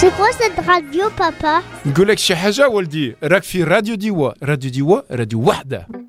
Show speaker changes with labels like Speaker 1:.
Speaker 1: C'est quoi cette radio, papa?
Speaker 2: نقول لك شي حاجة ولدي، راك في راديو ديوا، راديو ديوا راديو وحدة.